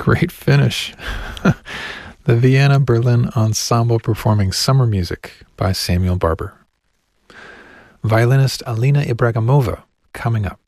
great finish. The Vienna Berlin Ensemble performing Summer Music by Samuel Barber. Violinist Alina Ibragimova coming up.